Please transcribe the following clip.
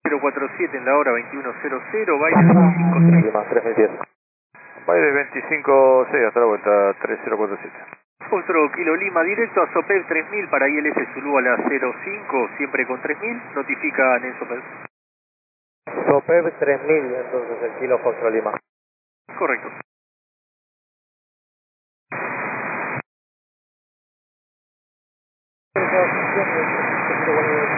047 en la hora 21:00, baile 25:30. Lima 3010. Baile 25-6 hasta la vuelta 3047. Foxtrot Kilo Lima, directo a Sopep 3000 para ILS Zulu a la 05, siempre con 3000, notifica a Nelson Pérez. Sopep 3000, entonces el kilo Foxtrot Lima. Correcto. Gracias.